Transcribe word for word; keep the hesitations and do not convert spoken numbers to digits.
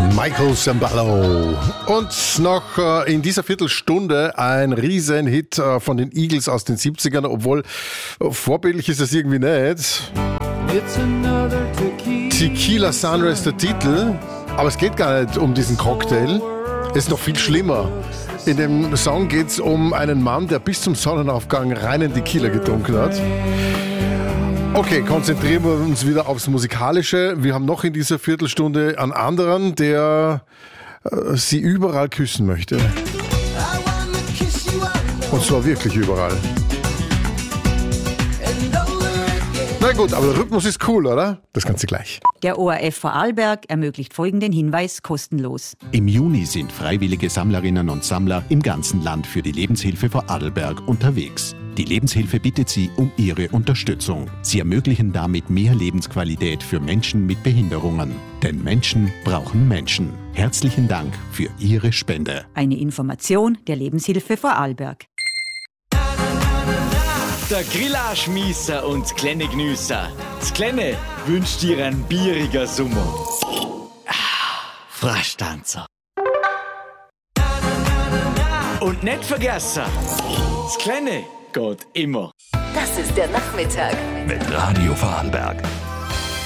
Michael Sambalo. Und noch äh, in dieser Viertelstunde ein Riesenhit äh, von den Eagles aus den siebzigern, obwohl äh, vorbildlich ist das irgendwie nicht. Tequila Sunrise der Titel, aber es geht gar nicht um diesen Cocktail. Es ist noch viel schlimmer. In dem Song geht es um einen Mann, der bis zum Sonnenaufgang reinen Tequila getrunken hat. Okay, konzentrieren wir uns wieder aufs Musikalische. Wir haben noch in dieser Viertelstunde einen anderen, der äh, sie überall küssen möchte. Und zwar wirklich überall. Na gut, aber der Rhythmus ist cool, oder? Das Ganze gleich. Der O R F Vorarlberg ermöglicht folgenden Hinweis kostenlos. Im Juni sind freiwillige Sammlerinnen und Sammler im ganzen Land für die Lebenshilfe Vorarlberg unterwegs. Die Lebenshilfe bittet Sie um Ihre Unterstützung. Sie ermöglichen damit mehr Lebensqualität für Menschen mit Behinderungen. Denn Menschen brauchen Menschen. Herzlichen Dank für Ihre Spende. Eine Information der Lebenshilfe Vorarlberg. Der Grillage-Miesser und das kleine Gnüsser. Das kleine wünscht dir ein bieriger Sommer. Ah, Fraschtanzer. Und nicht vergessen, das kleine geht immer. Das ist der Nachmittag mit Radio Vorarlberg.